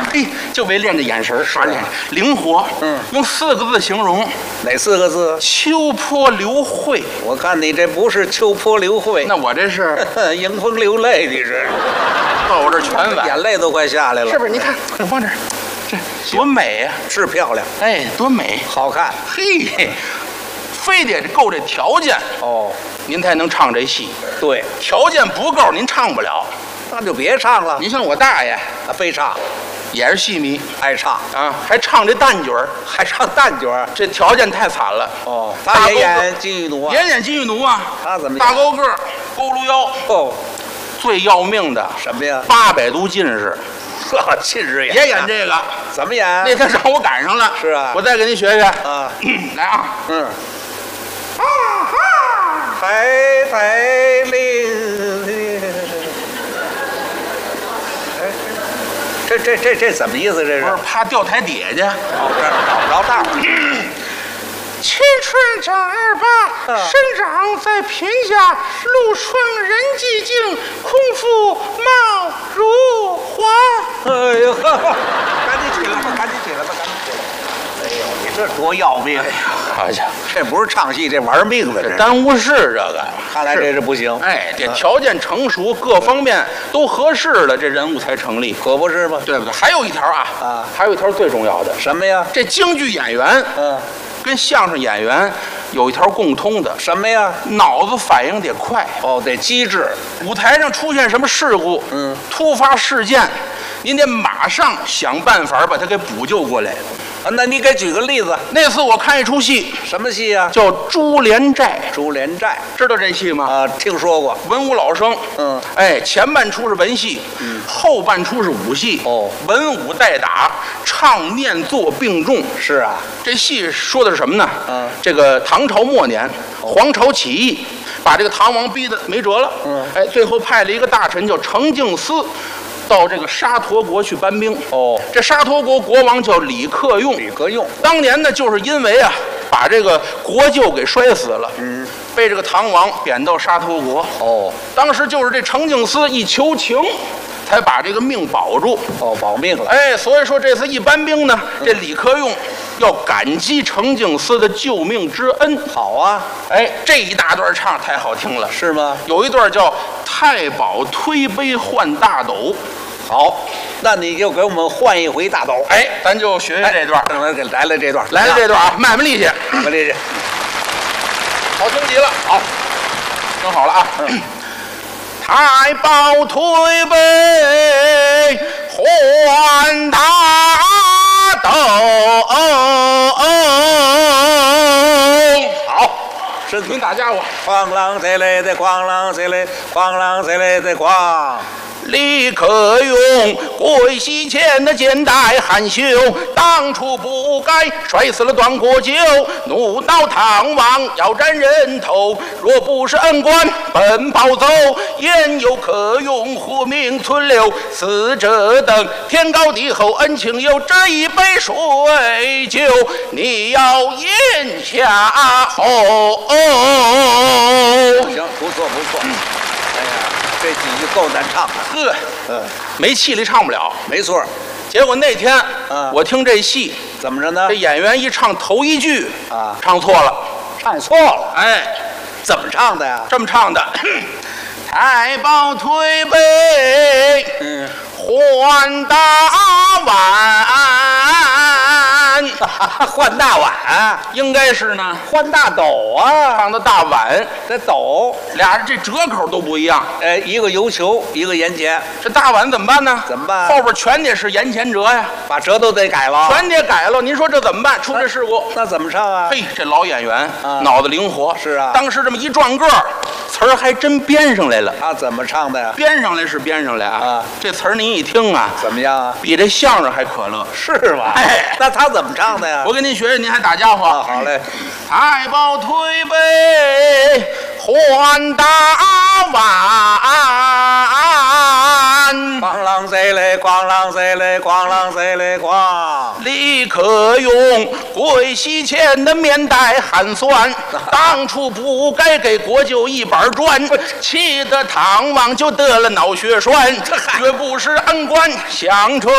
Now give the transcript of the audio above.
嘿，就为练这眼神，耍练灵活。用4个字形容， 哪4个字？ 秋波流慧。 我看你这不是秋波流慧， 那我这是迎风流泪，你是到我这全完， 眼泪都快下来了， 是不是？你看，放这儿，这多美呀！ 是漂亮， 哎，多美， 好看。 嘿，非得够这条件哦， 您才能唱这戏。 对， 条件不够，您唱不了。 那就别唱了。 你像我大爷， 非唱， 也是戏迷， 爱唱啊，还唱这旦角儿， 还唱旦角儿， 这条件太惨了。 哦，他也演金玉奴啊， 也演金玉奴啊。 他怎么大高个儿，佝偻腰。 哦， 最要命的什么呀 ？800度近视。 呵，近视眼也演这个。 怎么演？ 那天让我赶上了。 是啊， 我再给您学学啊。 来啊， 抬抬铃，这怎么意思？这是不是怕掉台底下去？ 哦，这找不着道。 青春正28，生长在偏下，路春人寂静，空腹貌如花。 哎呦呵，赶紧起来吧，赶紧起来吧，赶紧起来！哎呦，你这多要命！ 好家伙， 这不是唱戏，这玩命的，这耽误事这个。 看来这是不行。 哎，这条件成熟，各方面都合适了，这人物才成立， 可不是吗？ 对不对？还有一条啊，还有一条最重要的， 什么呀？ 这京剧演员，跟相声演员有一条共通的， 什么呀？ 脑子反应得快。 哦，得机智。 舞台上出现什么事故，突发事件，您得马上想办法把它给补救过来。 那你给举个例子。 那次我看一出戏， 什么戏呀？ 叫《珠帘寨》。 珠帘寨， 知道这戏吗？ 啊，听说过。 文武老生。哎，前半出是文戏，后半出是武戏。 哦， 文武带打，唱念做并重。 是啊， 这戏说的是什么呢？这个唐朝末年，黄巢起义，把这个唐王逼得没辙了。哎，最后派了一个大臣叫程敬思，到这个沙陀国去搬兵。哦，这沙陀国国王叫李克用。 李克用当年呢，就是因为啊，把这个国舅给摔死了，被这个唐王贬到沙陀国。哦，当时就是这程敬思一求情，才把这个命保住。 哦，保命了。 哎，所以说这次一搬兵呢，这李克用要感激程敬思的救命之恩。 好啊， 哎，这一大段唱太好听了， 是吗？ 有一段叫太保推杯换大斗。 好，那你就给我们换一回大斗。 哎，咱就学学这段。 来了这段， 来了这段啊，卖卖力气， 卖卖力气， 好听极了。好，听好了啊。太保推杯换大斗。好， 是您大家伙。 哐啷谁来的哐啷谁来，哐啷谁来的哐。 李克用跪膝前的肩带含羞，当初不该摔死了段国舅，怒恼唐王要斩人头，若不是恩官奔跑走，焉有克用活命存留？死者等天高地厚恩情有，这一杯水酒你要咽下。 行，不错不错。哎呀，这几句够难唱的。 没气力唱不了。 没错。 结果那天，我听这戏怎么着呢？ 这演员一唱头一句啊，唱错了， 唱错了。 哎， 怎么唱的呀？ 这么唱的：太保推杯，换大碗。 换大碗， 应该是呢。 换大斗啊， 唱的大碗， 这斗俩人这折口都不一样。 哎，一个油球，一个盐钱。 这大碗怎么办呢？ 怎么办？ 后边全得是盐钱折呀， 把折都得改了， 全得改了。您说这怎么办？出这事故， 那怎么唱啊？ 嘿，这老演员脑子灵活。 是啊， 当时这么一转个儿，词儿还真编上来了。 他怎么唱的呀？ 编上来是编上来啊，这词儿您一听啊， 怎么样啊？ 比这相声还可乐， 是吧？ 哎， 那他怎么唱的呀？ 我给您学学，您还打家伙。 好嘞。 太保推杯换大碗， 哐啷谁来？哐啷谁来？哐啷谁来？哐。 李克用跪膝前的面带汗酸，当初不该给国舅一板砖，气得唐王就得了脑血栓，绝不是恩官想成。